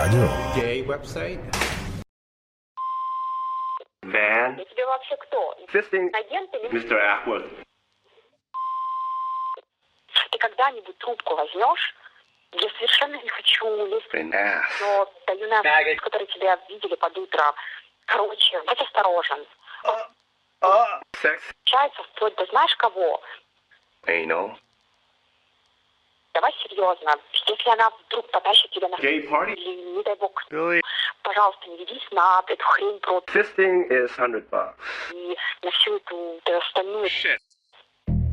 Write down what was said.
радио. Gay website. Van. Я тебе вообще кто? Fisting. Агент или... Mr. Ackworth. Ты когда-нибудь трубку возьмешь? Я совершенно не хочу лезть. An ass. Но даю на которые тебя видели под утро. Короче, будь осторожен. Sex. Получается вплоть до знаешь кого? Anal. Давай серьезно. Если она вдруг потащит тебя на... Gay party. Или, не дай бог, Billy. пожалуйста, не ведись на эту хрень против Fisting is $100. и на всю эту остальную... Shit.